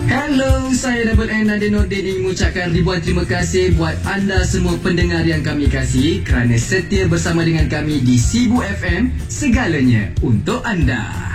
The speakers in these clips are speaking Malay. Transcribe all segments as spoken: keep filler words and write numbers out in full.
Hello, saya Double N Nadia Nordin ingin mengucapkan ribuan terima kasih buat anda semua pendengar yang kami kasihi kerana setia bersama dengan kami di Sibu F M, segalanya untuk anda.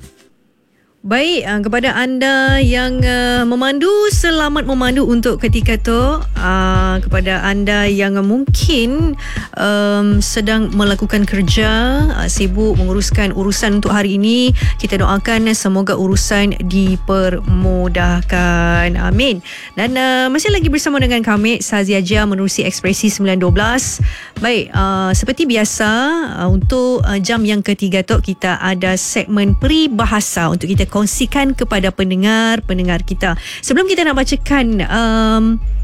Baik, uh, kepada anda yang uh, memandu, selamat memandu untuk ketika tu. Uh, kepada anda yang uh, mungkin um, sedang melakukan kerja, uh, sibuk menguruskan urusan untuk hari ini, kita doakan semoga urusan dipermudahkan. Amin. Dan uh, masih lagi bersama dengan kami, Sazia Jia menerusi Ekspresi sembilan dua belas. Baik, uh, seperti biasa, uh, untuk uh, jam yang ketiga tu kita ada segmen peribahasa untuk kita kongsikan kepada pendengar-pendengar kita. Sebelum kita nak bacakan um,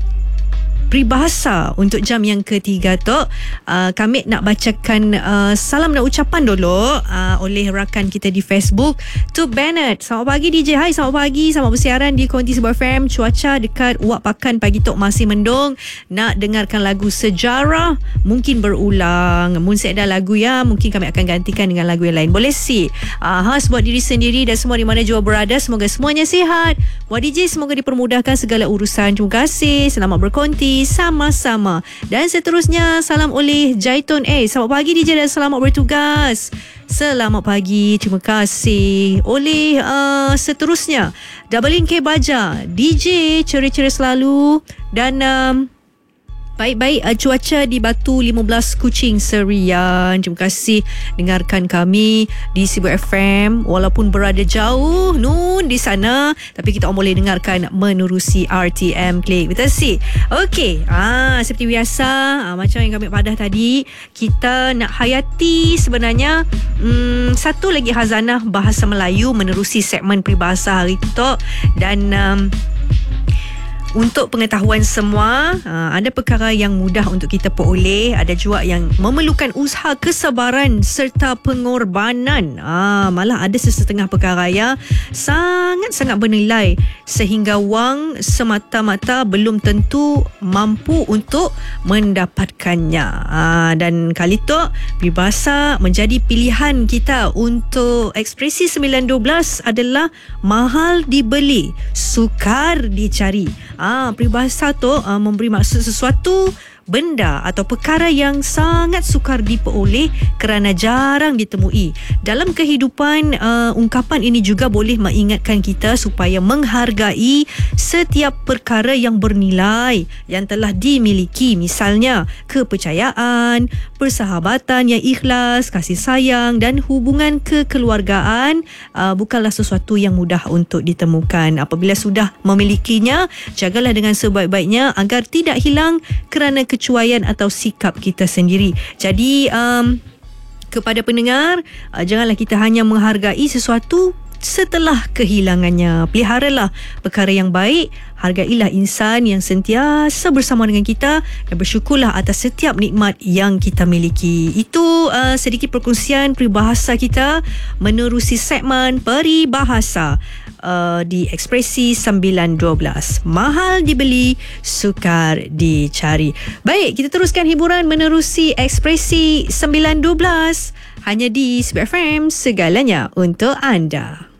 peribahasa untuk jam yang ketiga tu, uh, kami nak bacakan uh, salam dan ucapan dulu uh, oleh rakan kita di Facebook. Tu Bennett, selamat pagi D J. Hai, selamat pagi, selamat bersiaran di Konti Sibu F M. Cuaca dekat Wak Pakan pagi tu masih mendung. Nak dengarkan lagu sejarah, mungkin berulang. Mun saya ada lagu ya, mungkin kami akan gantikan dengan lagu yang lain. Boleh si uh, khas buat diri sendiri dan semua di mana jua berada. Semoga semuanya sihat. Buat D J, semoga dipermudahkan segala urusan. Terima kasih, selamat berkonti sama-sama. Dan seterusnya, salam oleh Jaiton A. Selamat pagi D J dan selamat bertugas. Selamat pagi, terima kasih. Oleh uh, seterusnya, Double K Baja, D J ceria-ceria selalu. Dan um, baik-baik, uh, cuaca di Batu lima belas Kuching Serian. Terima kasih dengarkan kami di Sibu F M walaupun berada jauh nun di sana, tapi kita boleh dengarkan menerusi R T M Klik. Betul sih? Okey, ah seperti biasa, ah, macam yang kami padah tadi, kita nak hayati sebenarnya hmm, satu lagi khazanah bahasa Melayu menerusi segmen peribahasa hari itu. Dan um, untuk pengetahuan semua, ada perkara yang mudah untuk kita peroleh, ada juga yang memerlukan usaha kesabaran serta pengorbanan. Ah, malah ada sesetengah perkara yang sangat-sangat bernilai sehingga wang semata-mata belum tentu mampu untuk mendapatkannya. Ah, dan kali tu peribahasa menjadi pilihan kita untuk Ekspresi sembilan dua belas adalah mahal dibeli, sukar dicari. Ah, peribahasa tu uh, memberi maksud sesuatu benda atau perkara yang sangat sukar diperoleh kerana jarang ditemui. Dalam kehidupan, uh, ungkapan ini juga boleh mengingatkan kita supaya menghargai setiap perkara yang bernilai yang telah dimiliki. Misalnya, kepercayaan, persahabatan yang ikhlas, kasih sayang dan hubungan kekeluargaan uh, bukanlah sesuatu yang mudah untuk ditemukan. Apabila sudah memilikinya, jagalah dengan sebaik-baiknya agar tidak hilang kerana kecuaian atau sikap kita sendiri. Jadi um, kepada pendengar, uh, janganlah kita hanya menghargai sesuatu setelah kehilangannya. Peliharalah perkara yang baik, hargailah insan yang sentiasa bersama dengan kita dan bersyukurlah atas setiap nikmat yang kita miliki. Itu uh, sedikit perkongsian peribahasa kita menerusi segmen peribahasa uh, di Ekspresi sembilan dua belas. Mahal dibeli, sukar dicari. Baik, kita teruskan hiburan menerusi Ekspresi sembilan dua belas hanya di Sibu F M, segalanya untuk anda.